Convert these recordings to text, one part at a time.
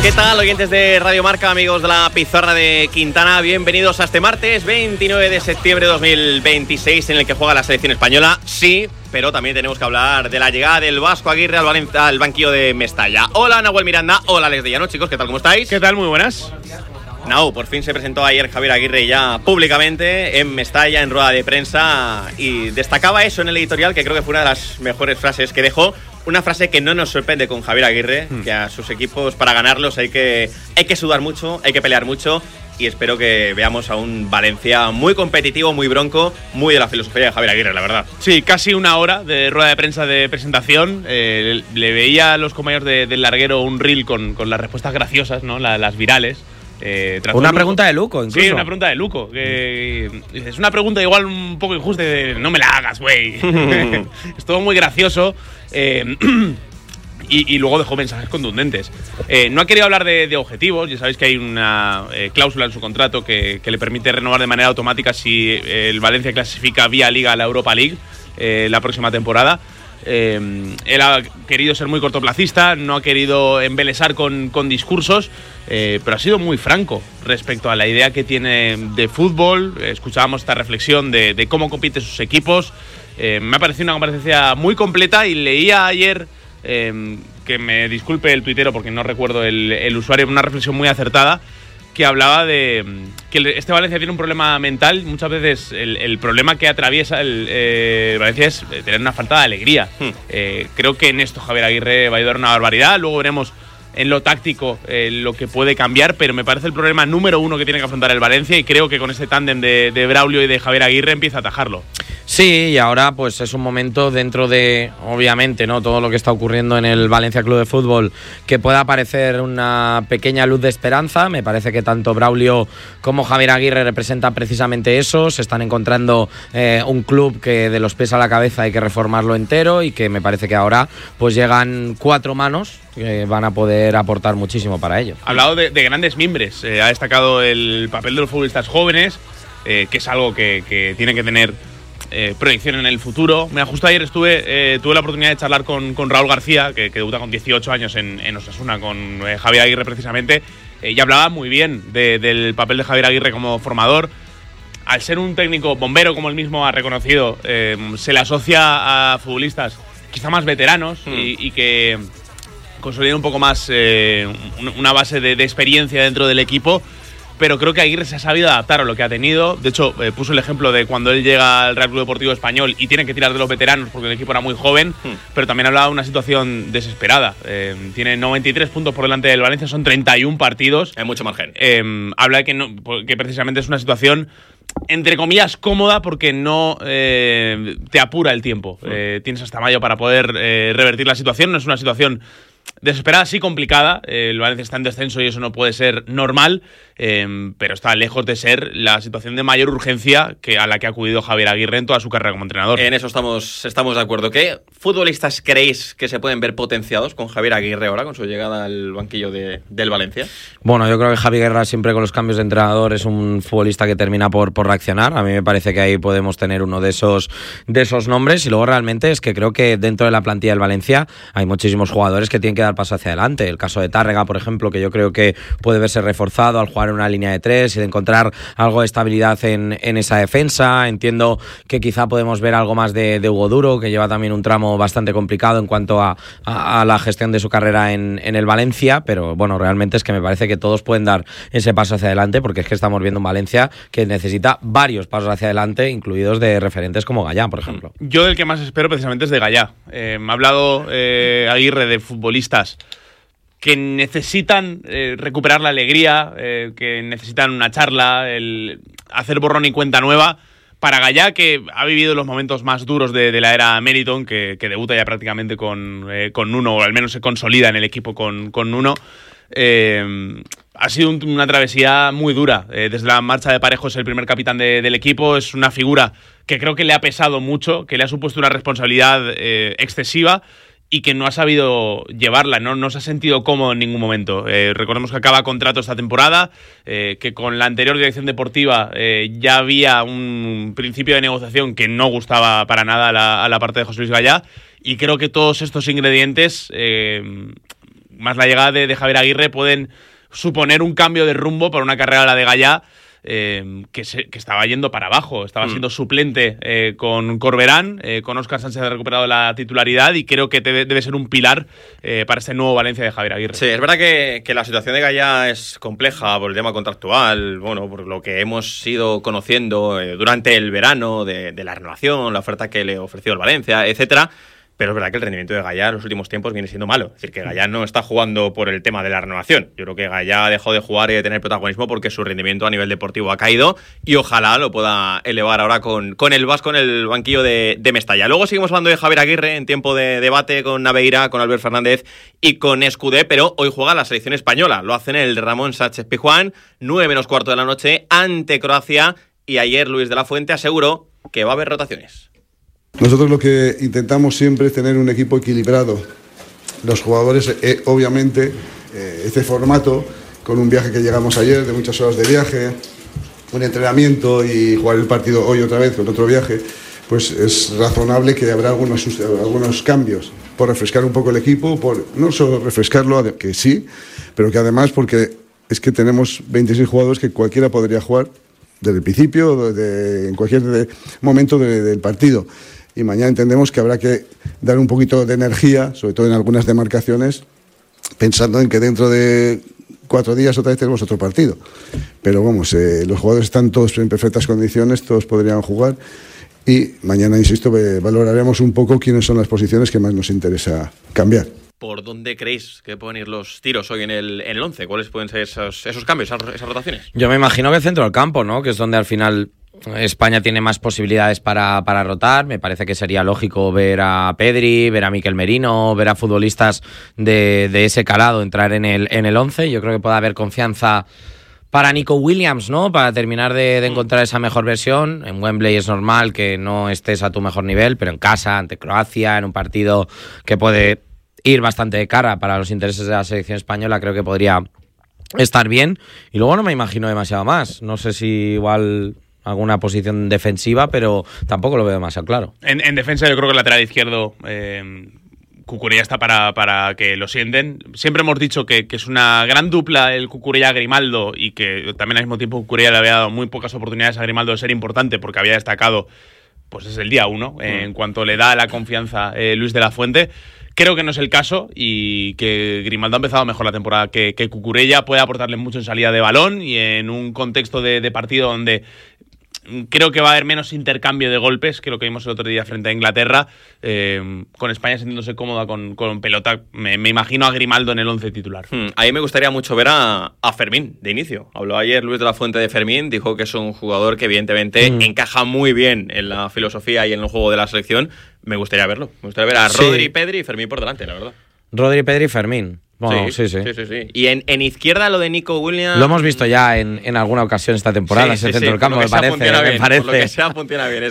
¿Qué tal, oyentes de Radio Marca, amigos de la Pizarra de Quintana? Bienvenidos a este martes 29 de septiembre de 2026, en el que juega la selección española. Sí, pero también tenemos que hablar de la llegada del Vasco Aguirre al banquillo de Mestalla. Hola, Nahuel Miranda. Hola, Alex de Llano. Chicos, ¿qué tal? ¿Cómo estáis? ¿Qué tal? Muy buenas. Nau, por fin se presentó ayer Javier Aguirre ya públicamente en Mestalla, en rueda de prensa, y destacaba eso en el editorial, que creo que fue una de las mejores frases que dejó. Una frase que no nos sorprende con Javier Aguirre, que a sus equipos, para ganarlos, hay que sudar mucho, hay que pelear mucho, y espero que veamos a un Valencia muy competitivo, muy bronco, muy de la filosofía de Javier Aguirre, la verdad. Sí, casi una hora de rueda de prensa de presentación. Le veía a los compañeros del larguero un reel con las respuestas graciosas, ¿no? Las virales. Una pregunta de Luco, incluso. Sí, una pregunta de Luco. Es una pregunta igual un poco injusta, de no me la hagas, güey. Es todo muy gracioso. Y luego dejó mensajes contundentes. No ha querido hablar de objetivos. Ya sabéis que hay una cláusula en su contrato que le permite renovar de manera automática si el Valencia clasifica vía Liga a la Europa League la próxima temporada. Él ha querido ser muy cortoplacista, no ha querido embelesar con discursos, pero ha sido muy franco respecto a la idea que tiene de fútbol. Escuchábamos esta reflexión de cómo compiten sus equipos. Me ha parecido una comparecencia muy completa, y leía ayer, que me disculpe el tuitero porque no recuerdo el usuario, una reflexión muy acertada, que hablaba de que este Valencia tiene un problema mental. Muchas veces el problema que atraviesa el Valencia es tener una falta de alegría. Creo que en esto Javier Aguirre va a ayudar una barbaridad. Luego veremos en lo táctico lo que puede cambiar, pero me parece el problema número uno que tiene que afrontar el Valencia, y creo que con este tándem de Braulio y de Javier Aguirre empieza a atajarlo. Sí, y ahora pues es un momento dentro de, obviamente, ¿no?, todo lo que está ocurriendo en el Valencia Club de Fútbol, que pueda aparecer una pequeña luz de esperanza. Me parece que tanto Braulio como Javier Aguirre representan precisamente eso. Se están encontrando un club que de los pies a la cabeza hay que reformarlo entero, y que me parece que ahora pues llegan 4 manos que van a poder aportar muchísimo para ello. Ha hablado de grandes mimbres, ha destacado el papel de los futbolistas jóvenes, que es algo que tiene que tener proyección en el futuro. Mira, justo ayer tuve la oportunidad de charlar con Raúl García, que debuta con 18 años en Osasuna, con Javier Aguirre precisamente, y hablaba muy bien del papel de Javier Aguirre como formador. Al ser un técnico bombero, como él mismo ha reconocido, se le asocia a futbolistas quizá más veteranos y que consolidar un poco más una base de experiencia dentro del equipo, pero creo que Aguirre se ha sabido adaptar a lo que ha tenido. De hecho, puso el ejemplo de cuando él llega al Real Club Deportivo Español y tiene que tirar de los veteranos porque el equipo era muy joven, pero también hablaba de una situación desesperada. Tiene 93 puntos por delante del Valencia, son 31 partidos. Hay mucho margen. Habla de que precisamente es una situación, entre comillas, cómoda, porque no te apura el tiempo. Tienes hasta mayo para poder revertir la situación. No es una situación desesperada, sí complicada. El Valencia está en descenso y eso no puede ser normal, pero está lejos de ser la situación de mayor urgencia a la que ha acudido Javier Aguirre en toda su carrera como entrenador. En eso estamos de acuerdo. ¿Qué futbolistas creéis que se pueden ver potenciados con Javier Aguirre ahora, con su llegada al banquillo del Valencia? Bueno, yo creo que Javi Guerra, siempre con los cambios de entrenador, es un futbolista que termina por reaccionar. A mí me parece que ahí podemos tener uno de esos nombres, y luego realmente es que creo que dentro de la plantilla del Valencia hay muchísimos jugadores que tienen que dar paso hacia adelante. El caso de Tárrega, por ejemplo, que yo creo que puede verse reforzado al jugar en una línea de 3 y de encontrar algo de estabilidad en esa defensa. Entiendo que quizá podemos ver algo más de Hugo Duro, que lleva también un tramo bastante complicado en cuanto a la gestión de su carrera en el Valencia, pero bueno, realmente es que me parece que todos pueden dar ese paso hacia adelante, porque es que estamos viendo un Valencia que necesita varios pasos hacia adelante, incluidos de referentes como Gallá, por ejemplo. Yo del que más espero precisamente es de Gallá. Me ha hablado Aguirre de futbolistas que necesitan recuperar la alegría, que necesitan una charla, hacer borrón y cuenta nueva. Para Gallá, que ha vivido los momentos más duros de la era Meriton, que debuta ya prácticamente con Nuno, o al menos se consolida en el equipo con Nuno, ha sido una travesía muy dura. Desde la marcha de Parejo es el primer capitán del equipo, es una figura que creo que le ha pesado mucho, que le ha supuesto una responsabilidad excesiva, y que no ha sabido llevarla, no se ha sentido cómodo en ningún momento. Recordemos que acaba contrato esta temporada, que con la anterior dirección deportiva ya había un principio de negociación que no gustaba para nada a la parte de José Luis Gallá, y creo que todos estos ingredientes más la llegada de Javier Aguirre pueden suponer un cambio de rumbo para una carrera, la de Gallá, que estaba yendo para abajo. Estaba siendo suplente con Corberán, con Óscar Sánchez ha recuperado la titularidad y creo que debe ser un pilar para este nuevo Valencia de Javier Aguirre. Sí, es verdad que la situación de Gallá es compleja por el tema contractual, bueno, por lo que hemos ido conociendo durante el verano de la renovación, la oferta que le ofreció el Valencia, etcétera. Pero es verdad que el rendimiento de Gallá en los últimos tiempos viene siendo malo. Es decir, que Gallá no está jugando por el tema de la renovación. Yo creo que Gallá ha dejado de jugar y de tener protagonismo porque su rendimiento a nivel deportivo ha caído y ojalá lo pueda elevar ahora con el Vasco en el banquillo de Mestalla. Luego seguimos hablando de Javier Aguirre en tiempo de debate con Naveira, con Albert Fernández y con Escudé, pero hoy juega la selección española. Lo hacen el Ramón Sánchez-Pizjuán, 9:15 de la noche, ante Croacia, y ayer Luis de la Fuente aseguró que va a haber rotaciones. Nosotros lo que intentamos siempre es tener un equipo equilibrado. Los jugadores, obviamente, este formato, con un viaje que llegamos ayer, de muchas horas de viaje, un entrenamiento y jugar el partido hoy otra vez con otro viaje, pues es razonable que habrá algunos cambios por refrescar un poco el equipo, por no solo refrescarlo, que sí, pero que además porque es que tenemos 26 jugadores que cualquiera podría jugar desde el principio, en cualquier momento del partido. Y mañana entendemos que habrá que dar un poquito de energía, sobre todo en algunas demarcaciones, pensando en que dentro de 4 días otra vez tenemos otro partido. Pero vamos, los jugadores están todos en perfectas condiciones, todos podrían jugar y mañana, insisto, valoraremos un poco quiénes son las posiciones que más nos interesa cambiar. ¿Por dónde creéis que pueden ir los tiros hoy en el 11? ¿Cuáles pueden ser esos cambios, esas rotaciones? Yo me imagino que el centro del campo, ¿no? Que es donde al final España tiene más posibilidades para rotar. Me parece que sería lógico ver a Pedri, ver a Mikel Merino, ver a futbolistas de ese calado entrar en el 11. Yo creo que puede haber confianza para Nico Williams, ¿no? Para terminar de encontrar esa mejor versión. En Wembley es normal que no estés a tu mejor nivel, pero en casa, ante Croacia, en un partido que puede ir bastante de cara para los intereses de la selección española, creo que podría estar bien. Y luego no me imagino demasiado más. No sé si igual alguna posición defensiva, pero tampoco lo veo demasiado claro. En defensa yo creo que el lateral izquierdo Cucurella está para que lo sienten. Siempre hemos dicho que es una gran dupla el Cucurella-Grimaldo y que también al mismo tiempo Cucurella le había dado muy pocas oportunidades a Grimaldo de ser importante porque había destacado pues desde el día 1 en cuanto le da la confianza Luis de la Fuente. Creo que no es el caso y que Grimaldo ha empezado mejor la temporada que Cucurella, puede aportarle mucho en salida de balón y en un contexto de partido donde creo que va a haber menos intercambio de golpes que lo que vimos el otro día frente a Inglaterra, con España sintiéndose cómoda con pelota. Me imagino a Grimaldo en el 11 titular. A mí me gustaría mucho ver a Fermín de inicio. Habló ayer Luis de la Fuente de Fermín, dijo que es un jugador que evidentemente encaja muy bien en la filosofía y en el juego de la selección. Me gustaría verlo. Me gustaría ver a Rodri, Pedri y Fermín por delante, la verdad. Rodri, Pedri y Fermín. Bueno, sí. Y en izquierda lo de Nico Williams... Lo hemos visto ya en alguna ocasión esta temporada, ese centro del campo, me parece. Por lo que sea, funciona bien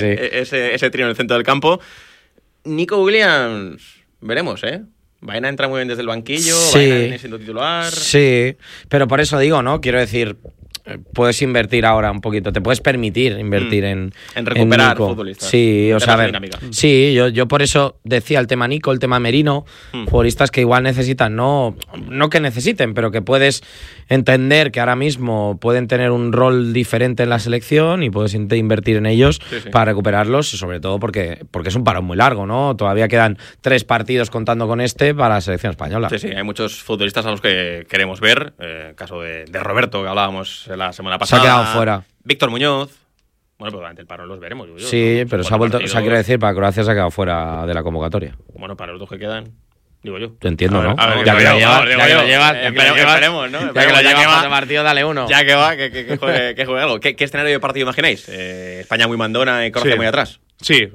ese trío en el centro del campo. Nico Williams, veremos, ¿eh? Vaina entra muy bien desde el banquillo, Vaina viene siendo titular... Sí, pero por eso digo, ¿no? Quiero decir, puedes invertir ahora un poquito, te puedes permitir invertir en recuperar Nico. Futbolistas. Sí, o sea, a ver, sí, yo por eso decía el tema Nico, el tema Merino, futbolistas que igual necesitan, no que necesiten, pero que puedes entender que ahora mismo pueden tener un rol diferente en la selección y puedes invertir en ellos para recuperarlos, y sobre todo porque es un parón muy largo, ¿no? Todavía quedan 3 partidos contando con este para la selección española. Sí, hay muchos futbolistas a los que queremos ver, caso de Roberto, que hablábamos la semana pasada. Se ha quedado fuera. Víctor Muñoz. Bueno, pero durante el parón los veremos. Sí, pero se ha vuelto, quiero decir, para Croacia se ha quedado fuera de la convocatoria. Bueno, para los 2 que quedan, digo yo. Te entiendo, ¿no? Ya que lo llevas, esperemos, ¿no? Ya que lo llevas de partido, dale uno. Ya que va, que juegue algo. ¿Qué escenario de partido imagináis? España muy mandona y Croacia muy atrás. Sí,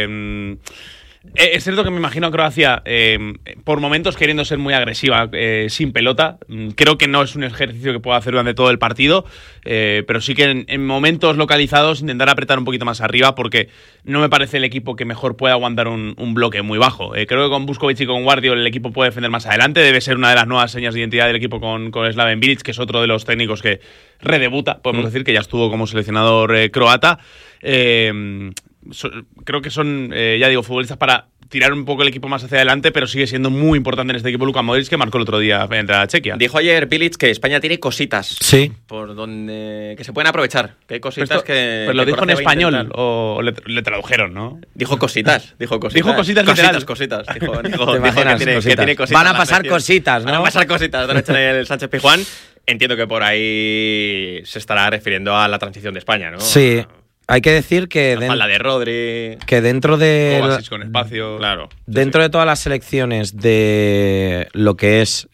es cierto que me imagino a Croacia por momentos queriendo ser muy agresiva sin pelota. Creo que no es un ejercicio que pueda hacer durante todo el partido, pero sí que en momentos localizados intentar apretar un poquito más arriba, porque no me parece el equipo que mejor pueda aguantar un bloque muy bajo. Creo que con Buscovic y con Guardiola el equipo puede defender más adelante. Debe ser una de las nuevas señas de identidad del equipo con Slaven Bilic, que es otro de los técnicos que redebuta, podemos decir, que ya estuvo como seleccionador croata. Creo que son, ya digo, futbolistas para tirar un poco el equipo más hacia adelante, pero sigue siendo muy importante en este equipo Luka Modric, que marcó el otro día frente a Chequia. Dijo ayer Bilic que España tiene cositas. Sí. Por donde que se pueden aprovechar. Que hay cositas pero lo que dijo en Croacia va a español intentar. o le tradujeron, ¿no? Dijo cositas. Dijo cositas literal. Cositas. Dijo ¿Te que imaginas? tiene Cositas. cositas. Van a la pasar selección. cositas, ¿no? Van a pasar cositas. De hecho, en el Sánchez Pizjuán. Entiendo que por ahí se estará refiriendo a la transición de España, ¿no? Sí. Hay que decir que, La falda de Rodri. que dentro de Kovacic con espacio. Claro. dentro de todas las selecciones de lo que es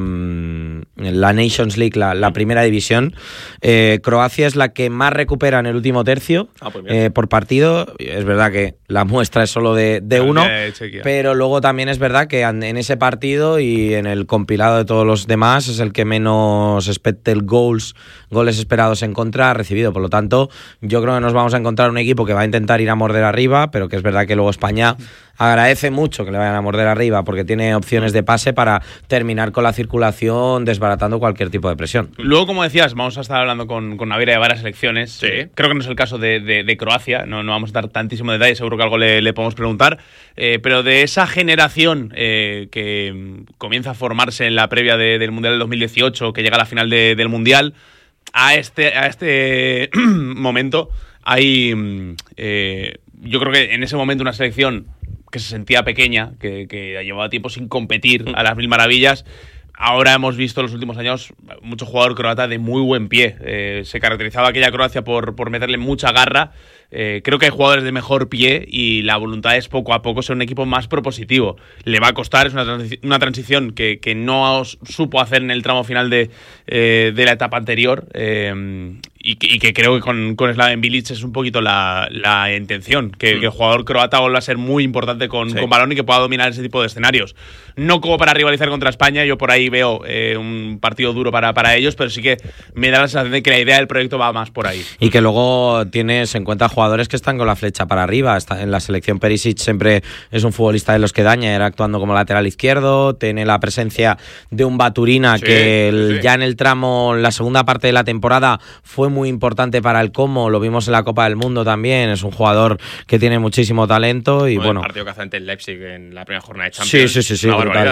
la Nations League, la primera división, Croacia es la que más recupera en el último tercio Pues bien. por partido. Es verdad que la muestra es solo de uno, pero luego también es verdad que en ese partido y en el compilado de todos los demás es el que menos expected goles esperados en contra ha recibido. Por lo tanto, yo creo que nos vamos a encontrar un equipo que va a intentar ir a morder arriba, pero que es verdad que luego España agradece mucho que le vayan a morder arriba porque tiene opciones de pase para terminar con la circulación, desbaratando cualquier tipo de presión. Luego, como decías, vamos a estar hablando con Naveira de varias selecciones. Sí. Creo que no es el caso de Croacia, no vamos a dar tantísimo detalle, seguro que algo le podemos preguntar. Pero de esa generación que comienza a formarse en la previa del Mundial del 2018, que llega a la final del Mundial, a este momento hay, yo creo que en ese momento una selección que se sentía pequeña, que llevaba tiempo sin competir a las mil maravillas. Ahora hemos visto en los últimos años mucho jugador croata de muy buen pie. Se caracterizaba aquella Croacia por meterle mucha garra. Creo que hay jugadores de mejor pie y la voluntad es poco a poco ser un equipo más propositivo. Le va a costar, es una transición que no supo hacer en el tramo final de la etapa anterior y que creo que con Slaven Bilic es un poquito la intención, que el jugador croata vuelva a ser muy importante con balón y que pueda dominar ese tipo de escenarios. No como para rivalizar contra España, yo por ahí veo un partido duro para ellos, pero sí que me da la sensación de que la idea del proyecto va más por ahí. Y que luego tienes en cuenta jugadores que están con la flecha para arriba. En la selección Perisic siempre es un futbolista de los que daña, era actuando como lateral izquierdo, tiene la presencia de un Baturina ya en el tramo, la segunda parte de la temporada fue muy importante para el Como, lo vimos en la Copa del Mundo también, es un jugador que tiene muchísimo talento y bueno. El partido que hace ante el Leipzig en la primera jornada de Champions. Sí,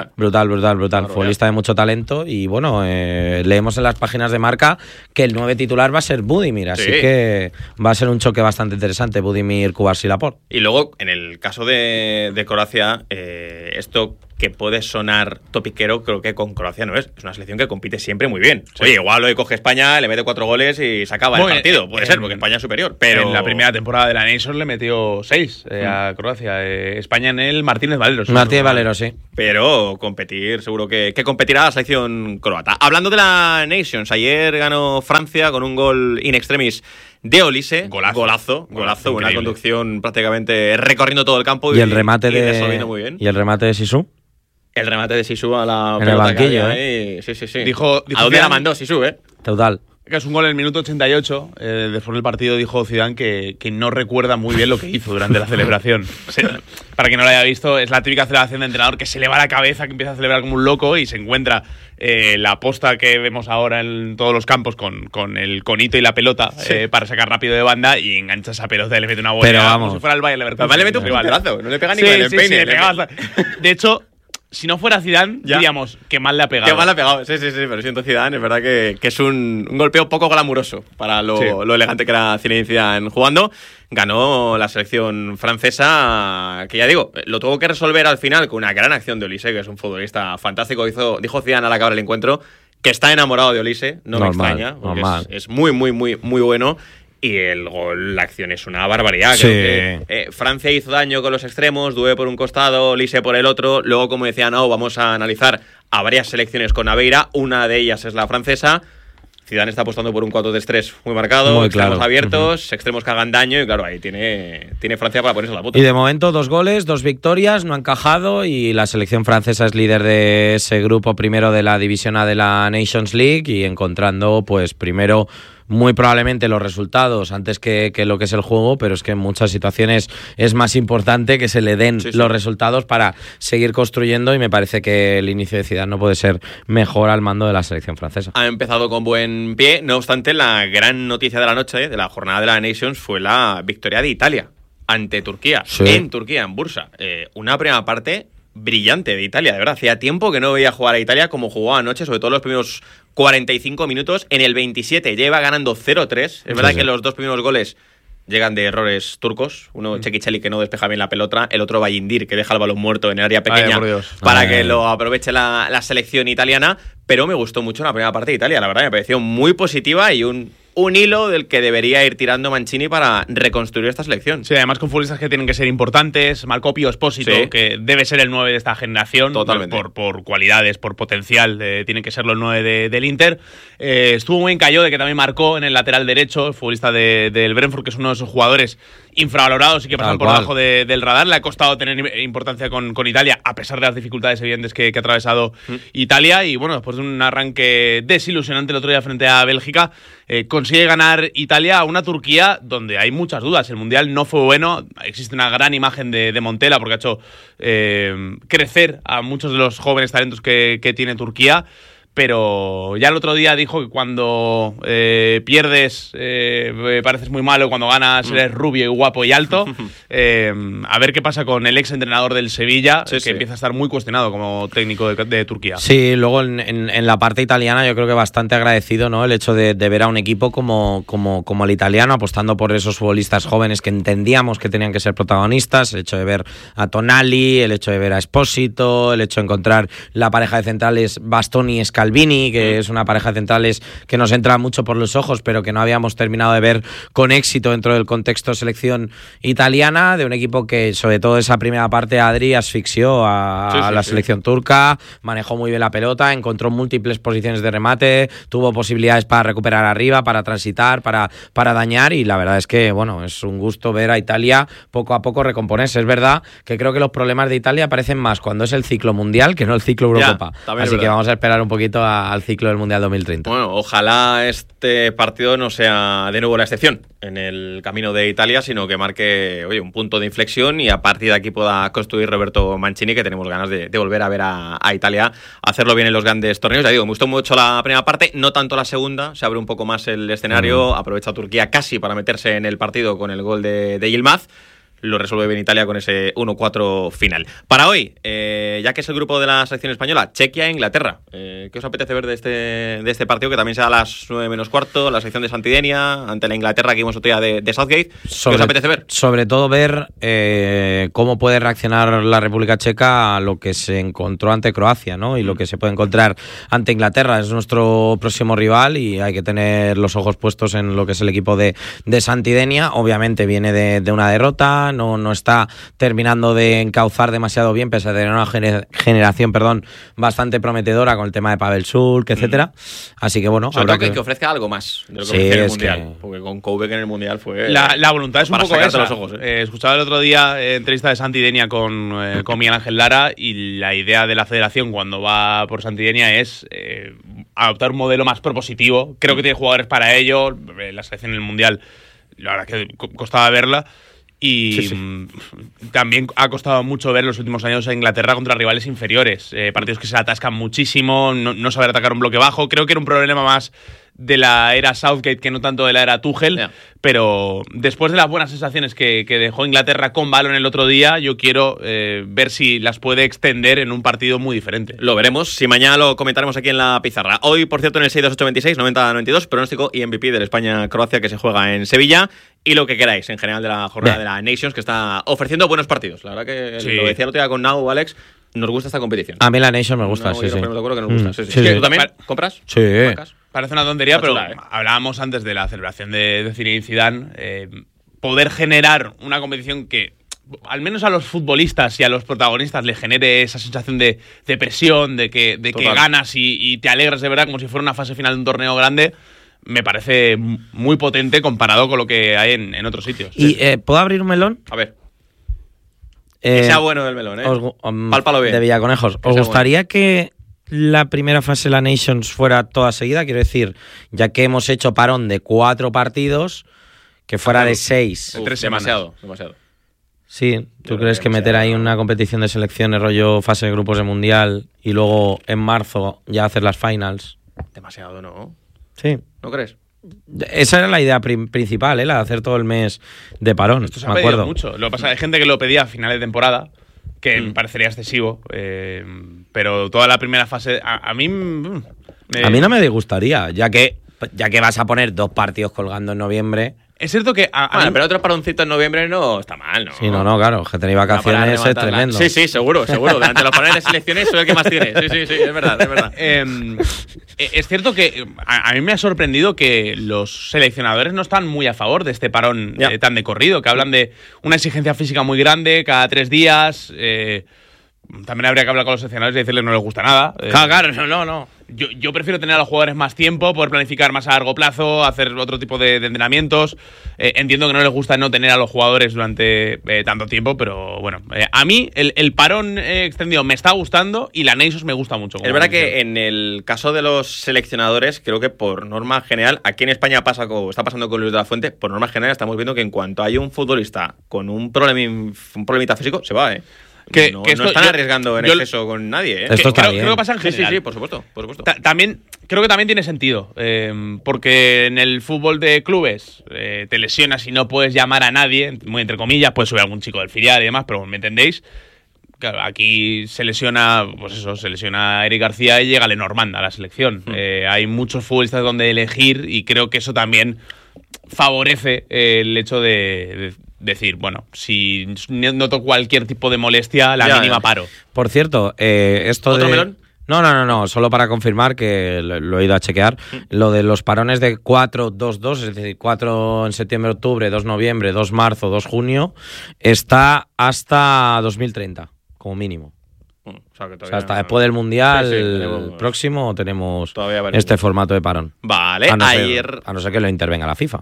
brutal. Futbolista de mucho talento y bueno, leemos en las páginas de Marca que el 9 titular va a ser Budimir, así que va a ser un choque bastante interesante, Budimir, Cubarsí y Laporte. Y luego, en el caso de Croacia, esto que puede sonar topiquero, creo que con Croacia no es. Es una selección que compite siempre muy bien. Sí. Oye, igual lo coge España, le mete 4 goles y se acaba el partido. Puede ser, porque España es superior. Pero en la primera temporada de la Nations le metió 6 a Croacia. España en el Martínez Valero. Valero, sí. Pero competir, seguro que competirá la selección croata. Hablando de la Nations, ayer ganó Francia con un gol in extremis de Olise. Golazo. Una conducción prácticamente recorriendo todo el campo y el remate resolviendo muy bien. ¿Y el remate de Sisu? El remate de Sisu a la en el banquillo, Sí. Dijo ¿a dónde la mandó Sisu, Total. Que es un gol en el minuto 88. Después del partido dijo Zidane que no recuerda muy bien lo que hizo durante la celebración. Para quien no lo haya visto, es la típica celebración de entrenador que se le va la cabeza, que empieza a celebrar como un loco y se encuentra la posta que vemos ahora en todos los campos con el conito y la pelota para sacar rápido de banda y engancha esa pelota y le mete una bola como si fuera el Bayer Leverkusen. Además le mete un punterazo, no le pega ni con el peine. De hecho, si no fuera Zidane, diríamos que mal le ha pegado. Que mal le ha pegado, sí, pero siento Zidane, es verdad que es un golpeo poco glamuroso para lo elegante que era Zinedine Zidane jugando. Ganó la selección francesa, que ya digo, lo tuvo que resolver al final con una gran acción de Olise, que es un futbolista fantástico. Dijo Zidane al acabar el encuentro que está enamorado de Olise, no me extraña, porque es muy bueno. Y el gol, la acción es una barbaridad. Sí. Creo que Francia hizo daño con los extremos, Doué por un costado, Olise por el otro. Luego, como decía, vamos a analizar a varias selecciones con Naveira. Una de ellas es la francesa. Zidane está apostando por un 4-3-3 muy marcado, muy extremos claro. Abiertos, extremos que hagan daño y claro, ahí tiene Francia para ponerse la puta. Y de momento 2 goles, 2 victorias, no ha encajado y la selección francesa es líder de ese grupo primero de la división A de la Nations League y encontrando pues primero muy probablemente los resultados antes que lo que es el juego, pero es que en muchas situaciones es más importante que se le den los resultados para seguir construyendo y me parece que el inicio de Zidane no puede ser mejor al mando de la selección francesa. Ha empezado con buen pie, no obstante la gran noticia de la noche, de la jornada de la Nations, fue la victoria de Italia ante Turquía, Sí. en Turquía, en Bursa. Una primera parte brillante de Italia, de verdad. Hacía tiempo que no veía jugar a Italia como jugó anoche, sobre todo los primeros 45 minutos. En el 27 lleva ganando 0-3. Es verdad que los dos primeros goles llegan de errores turcos. Uno, Çekiçeli, que no despeja bien la pelota. El otro, Bayindir, que deja el balón muerto en el área pequeña por Dios. para que lo aproveche la selección italiana. Pero me gustó mucho la primera parte de Italia, la verdad. Me pareció muy positiva y un hilo del que debería ir tirando Mancini para reconstruir esta selección. Sí, además con futbolistas que tienen que ser importantes. Marco Pio Espósito, Sí. que debe ser el 9 de esta generación. Totalmente. Por cualidades, por potencial, tiene que serlo el 9 del Inter. Estuvo muy en Cayode, que también marcó en el lateral derecho, el futbolista del Brentford, que es uno de esos jugadores infravalorados y que pasan Tal por cual. debajo del radar. Le ha costado tener importancia con Italia, a pesar de las dificultades evidentes que ha atravesado Italia. Y bueno, después de un arranque desilusionante el otro día frente a Bélgica, consigue ganar Italia a una Turquía donde hay muchas dudas. El Mundial no fue bueno. Existe una gran imagen de Montella porque ha hecho crecer a muchos de los jóvenes talentos que tiene Turquía. Pero ya el otro día dijo que cuando pierdes pareces muy malo, cuando ganas eres rubio y guapo y alto. A ver qué pasa con el ex entrenador del Sevilla, Sí, que sí. empieza a estar muy cuestionado como técnico de Turquía. Sí, luego en la parte italiana yo creo que bastante agradecido, ¿no? El hecho de ver a un equipo como el italiano apostando por esos futbolistas jóvenes que entendíamos que tenían que ser protagonistas, el hecho de ver a Tonali, el hecho de ver a Espósito, el hecho de encontrar la pareja de centrales Bastoni y Scalvini, que es una pareja de centrales que nos entra mucho por los ojos, pero que no habíamos terminado de ver con éxito dentro del contexto selección italiana, de un equipo que sobre todo esa primera parte Adri asfixió a la selección turca, manejó muy bien la pelota, encontró múltiples posiciones de remate, tuvo posibilidades para recuperar arriba, para transitar, para dañar, y la verdad es que bueno, es un gusto ver a Italia poco a poco recomponerse. Es verdad que creo que los problemas de Italia aparecen más cuando es el ciclo mundial que no el ciclo Eurocopa, también es así que verdad. vamos a esperar un poquito al ciclo del Mundial 2030. Bueno, ojalá este partido no sea de nuevo la excepción en el camino de Italia, sino que marque, oye, un punto de inflexión y a partir de aquí pueda construir Roberto Mancini, que tenemos ganas de volver a ver a Italia hacerlo bien en los grandes torneos. Ya digo, me gustó mucho la primera parte, no tanto la segunda, se abre un poco más el escenario, aprovecha Turquía casi para meterse en el partido con el gol de Yilmaz. Lo resuelve bien Italia con ese 1-4 final. Para hoy, ya que es el grupo de la selección española, Chequia e Inglaterra. ¿Qué os apetece ver de este partido? Que también será a las 9 menos cuarto, la selección de Santidenia, ante la Inglaterra que vimos otro día de Southgate. ¿Qué os apetece ver? Sobre todo ver cómo puede reaccionar la República Checa a lo que se encontró ante Croacia, ¿no? Y lo que se puede encontrar ante Inglaterra. Es nuestro próximo rival y hay que tener los ojos puestos en lo que es el equipo de Santidenia. Obviamente viene de una derrota, no está terminando de encauzar demasiado bien, pese a tener una generación bastante prometedora con el tema de Pavel Šulc, etcétera. Así que bueno, Sobre habrá todo que ofrezca algo más de lo que Sí, ofreció en el es Mundial. que- Porque con Koubek en el Mundial fue... La voluntad es un para poco sacarte esa. los ojos, Escuchaba el otro día entrevista de Santidenia con Miguel Ángel Lara, y la idea de la federación cuando va por Santidenia es adoptar un modelo más propositivo. Creo que tiene jugadores para ello. La selección en el Mundial, la verdad que costaba verla. Y también ha costado mucho ver los últimos años a Inglaterra contra rivales inferiores. Partidos que se atascan muchísimo, no saber atacar un bloque bajo. Creo que era un problema más de la era Southgate que no tanto de la era Tuchel. Yeah. Pero después de las buenas sensaciones que dejó Inglaterra con balón el otro día, yo quiero ver si las puede extender en un partido muy diferente. Lo veremos, si mañana lo comentaremos aquí en la pizarra. Hoy, por cierto, en el 62826 9092, pronóstico y MVP de la España-Croacia que se juega en Sevilla. Y lo que queráis en general de la jornada de la Nations, que está ofreciendo buenos partidos. La verdad que Sí. lo decía el otro día con Nau, Alex, nos gusta esta competición. A mí la Nation me gusta, No, sí, yo sí. lo primero de acuerdo que nos gusta. Sí, sí. Sí, ¿Que sí. ¿Tú también compras? Sí. ¿Marcas? Parece una tontería, Está pero chula, hablábamos antes de la celebración de Zinedine Zidane. Poder generar una competición que al menos a los futbolistas y a los protagonistas le genere esa sensación de presión, de que ganas y te alegras de verdad como si fuera una fase final de un torneo grande, me parece muy potente comparado con lo que hay en otros sitios. ¿Y puedo abrir un melón? A ver. Que sea bueno el melón, ¿eh? Pálpalo bien. De Villaconejos. Que ¿Os sea gustaría que la primera fase de la Nations fuera toda seguida? Quiero decir, ya que hemos hecho parón de 4 partidos, que fuera de 6. Uf, 3 semanas. demasiado. Sí, ¿tú Yo crees creo que que meter sea- ahí una competición de selecciones, rollo fase de grupos de mundial, y luego en marzo ya hacer las finals? Demasiado, ¿no? Sí. ¿No crees? Esa era la idea principal, la de hacer todo el mes de parón. Esto se ha pedido mucho. Lo que pasa es que hay gente que lo pedía a finales de temporada, que me parecería excesivo, pero toda la primera fase a mí no me disgustaría, ya que vas a poner 2 partidos colgando en noviembre. Es cierto que pero otro paroncito en noviembre no está mal, ¿no? Sí, no, claro, que tenéis vacaciones es tremendo. Sí, seguro. Durante los parones de selecciones soy el que más tiene. Sí, es verdad. Es cierto que a mí me ha sorprendido que los seleccionadores no están muy a favor de este parón tan de corrido, que hablan de una exigencia física muy grande cada 3 días. También habría que hablar con los seleccionadores y decirles que no les gusta nada. Claro, no. Yo prefiero tener a los jugadores más tiempo, poder planificar más a largo plazo, hacer otro tipo de entrenamientos. Entiendo que no les gusta no tener a los jugadores durante tanto tiempo, pero bueno, a mí el parón extendido me está gustando y la Nations me gusta mucho. Es verdad que en el caso de los seleccionadores, creo que por norma general, aquí en España está pasando con Luis de la Fuente, por norma general estamos viendo que en cuanto hay un futbolista con un problemita físico, se va, no están arriesgando en exceso con nadie. Esto está bien. Creo que pasa en general. Sí, por supuesto. Creo que también tiene sentido, porque en el fútbol de clubes te lesionas y no puedes llamar a nadie, muy entre comillas, puedes subir a algún chico del filial y demás, pero ¿me entendéis? Claro, aquí se lesiona Eric García y llega Lenormand a la selección. Hay muchos futbolistas donde elegir y creo que eso también favorece el hecho de decir, bueno, si noto cualquier tipo de molestia, la mínima paro. Por cierto, esto ¿Otro melón? No, solo para confirmar que lo he ido a chequear. Lo de los parones de 4-2-2, es decir, 4 en septiembre, octubre, 2 noviembre, 2 marzo, 2 junio, está hasta 2030, como mínimo. O sea, hasta después del Mundial próximo tenemos este formato de parón. Vale, a no ser que lo intervenga la FIFA.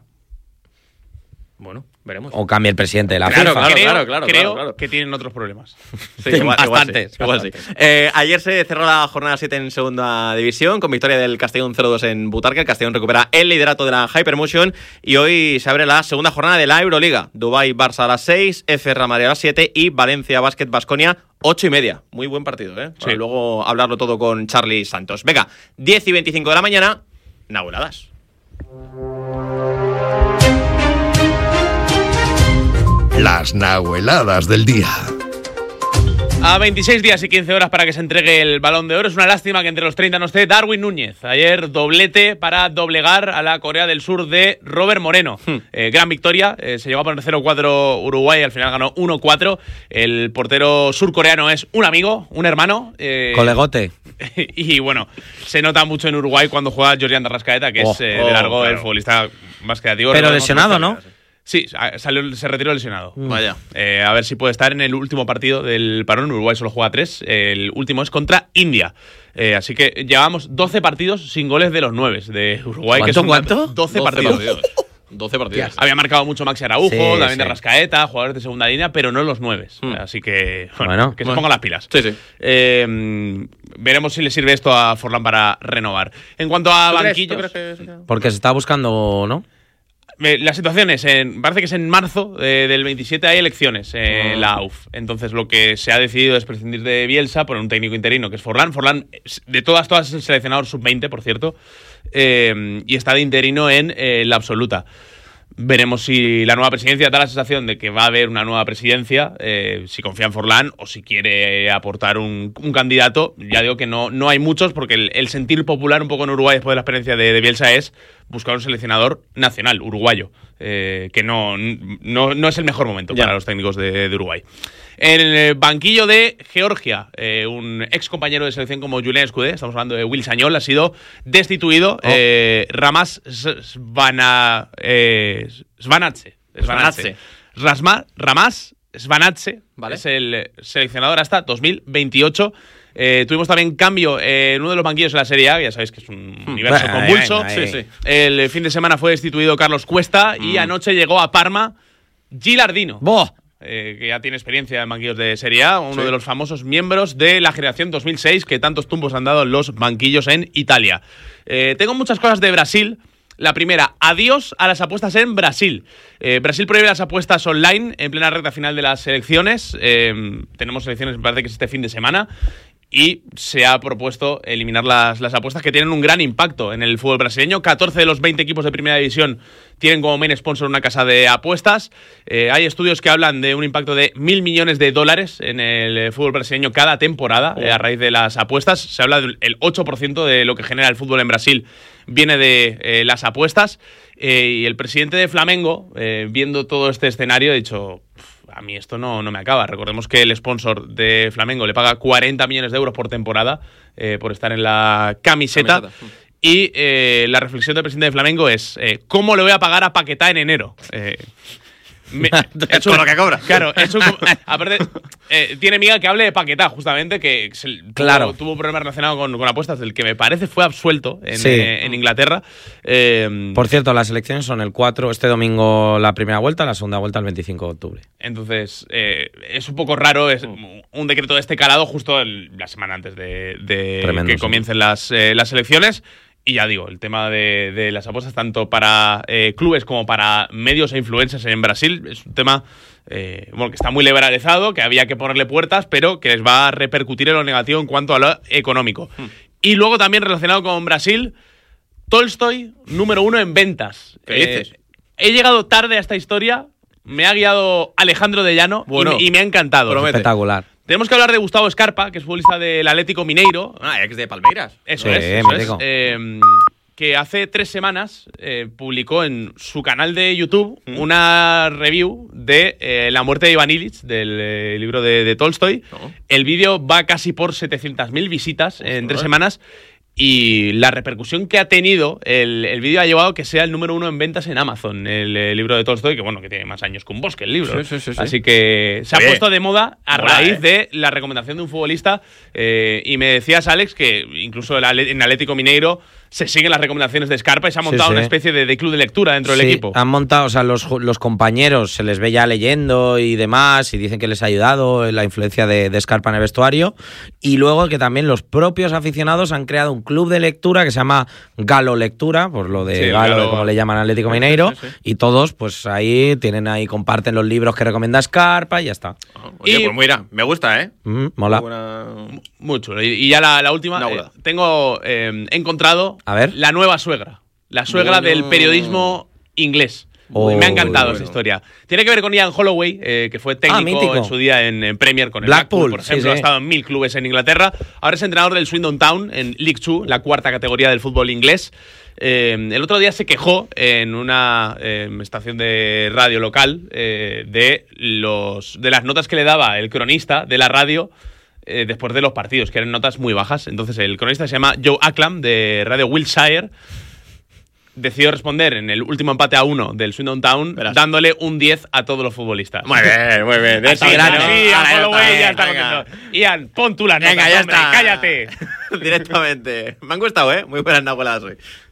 Bueno, veremos. O cambie el presidente de la FIFA. Creo que tienen otros problemas. Sí, bastantes. Igual sí. Ayer se cerró la jornada 7 en segunda división con victoria del Castellón 0-2 en Butarque. El Castellón recupera el liderato de la Hypermotion y hoy se abre la segunda jornada de la Euroliga. Dubái-Barça a las 6, F Real Madrid a las 7 y Valencia Basket Baskonia 8:30. Muy buen partido, Para luego hablarlo todo con Charly Santos. Venga, 10:25 de la mañana, Nahueladas. Las Nahueladas del día. A 26 días y 15 horas para que se entregue el Balón de Oro. Es una lástima que entre los 30 no esté Darwin Núñez. Ayer doblete para doblegar a la Corea del Sur de Robert Moreno. Gran victoria. Se llegó a poner 0-4 Uruguay. Al final ganó 1-4. El portero surcoreano es un amigo, un hermano. Colegote. Y bueno, se nota mucho en Uruguay cuando juega Jordián de Arrascaeta, que es de largo el futbolista más creativo. Pero lesionado, ¿no? Sí, se retiró lesionado. Vaya. A ver si puede estar en el último partido del parón. Uruguay solo juega 3. El último es contra India. Así que llevamos 12 partidos sin goles de los 9 de Uruguay. ¿Cuánto? 12 partidos. 12 partidos. Había marcado mucho Maxi Araujo, también de Rascaeta, jugadores de segunda línea, pero no los 9. Así que, que se pongan las pilas. Sí. Veremos si le sirve esto a Forlán para renovar. En cuanto a banquillos... Porque se está buscando, ¿no? La situación es, parece que es en marzo del 27 hay elecciones en la AUF. Entonces lo que se ha decidido es prescindir de Bielsa, poner un técnico interino que es Forlán. Forlán, de todas es el seleccionador sub-20, por cierto, y está de interino en la absoluta. Veremos si la nueva presidencia da la sensación de que va a haber una nueva presidencia, si confía en Forlán o si quiere aportar un candidato. Ya digo que no hay muchos, porque el sentir popular un poco en Uruguay después de la experiencia de Bielsa es buscar un seleccionador nacional, uruguayo, que no es el mejor momento para los técnicos de Uruguay. En el banquillo de Georgia, un ex compañero de selección como Julien Escudé, estamos hablando de Will Sagnol, ha sido destituido. Ramás Svanatse es el seleccionador hasta 2028. Tuvimos también cambio en uno de los banquillos de la Serie A, ya sabéis que es un universo convulso. El fin de semana fue destituido Carlos Cuesta y anoche llegó a Parma Gilardino. Que ya tiene experiencia en banquillos de Serie A, uno de los famosos miembros de la generación 2006 que tantos tumbos han dado en los banquillos en Italia. Tengo muchas cosas de Brasil. La primera, adiós a las apuestas en Brasil. Brasil prohíbe las apuestas online en plena recta final de las elecciones. Tenemos elecciones, me parece que es este fin de semana. y se ha propuesto eliminar las apuestas que tienen un gran impacto en el fútbol brasileño. 14 de los 20 equipos de primera división tienen como main sponsor una casa de apuestas. Hay estudios que hablan de un impacto de $1.000 millones en el fútbol brasileño cada temporada a raíz de las apuestas. Se habla del 8% de lo que genera el fútbol en Brasil viene de las apuestas. Y el presidente de Flamengo, viendo todo este escenario, ha dicho: a mí esto no me acaba. Recordemos que el sponsor de Flamengo le paga 40 millones de euros por temporada por estar en la camiseta. Y la reflexión del presidente de Flamengo es: ¿cómo le voy a pagar a Paquetá en enero? Con lo que cobra. Claro, aparte, tiene miga que hable de Paquetá, justamente, que tuvo un problema relacionado con apuestas, del que me parece fue absuelto en Inglaterra. Por cierto, las elecciones son el 4, este domingo la primera vuelta, la segunda vuelta el 25 de octubre. Entonces, es un poco raro, es un decreto de este calado justo la semana antes de que comiencen las elecciones. Y ya digo, el tema de las apuestas, tanto para clubes como para medios e influencers en Brasil, es un tema que está muy liberalizado, que había que ponerle puertas, pero que les va a repercutir en lo negativo en cuanto a lo económico. Y luego también relacionado con Brasil, Tolstoy, número 1 en ventas. ¿Qué dices? He llegado tarde a esta historia, me ha guiado Alejandro de Llano y me ha encantado. Promete. Espectacular. Tenemos que hablar de Gustavo Scarpa, que es futbolista del Atlético Mineiro. Ex de Palmeiras. Eso es. Que hace 3 semanas publicó en su canal de YouTube una review de La muerte de Iván Illich, del libro de Tolstoy. El vídeo va casi por 700.000 visitas en 3 semanas. Y la repercusión que ha tenido el vídeo ha llevado a que sea el número 1 en ventas en Amazon, el libro de Tolstoy, que tiene más años que un bosque el libro. Sí. Así que se ha puesto de moda a raíz de la recomendación de un futbolista. Y me decías, Alex, que incluso en Atlético Mineiro se siguen las recomendaciones de Scarpa y se ha montado una especie de club de lectura dentro del equipo. Han montado, o sea, los compañeros se les ve ya leyendo y demás, y dicen que les ha ayudado la influencia de Scarpa en el vestuario. Y luego que también los propios aficionados han creado un club de lectura que se llama Galo Lectura, por lo de Galo, como le llaman Atlético Mineiro, y todos pues ahí comparten los libros que recomienda Scarpa y ya está. Oye, pues mira, me gusta, ¿eh? Mola. Muy chulo. Y ya la última, tengo encontrado la nueva suegra. La suegra del periodismo inglés. Me ha encantado esa historia. Tiene que ver con Ian Holloway, que fue técnico en su día en Premier con el Blackpool, por ejemplo. Ha estado en 1000 clubes en Inglaterra. Ahora es entrenador del Swindon Town en League 2, la 4ª categoría del fútbol inglés. El otro día se quejó en una estación de radio local de las notas que le daba el cronista de la radio después de los partidos, que eran notas muy bajas. Entonces el cronista se llama Joe Acklam, de Radio Wiltshire. Decidió responder en el último empate a 1 del Swindon Town, dándole un 10 a todos los futbolistas. Muy bien. Así, ya está contento. Ian, pon tú las notas, ya hombre, está. cállate. Directamente. Me han gustado, ¿eh? Muy buenas nahueladas hoy.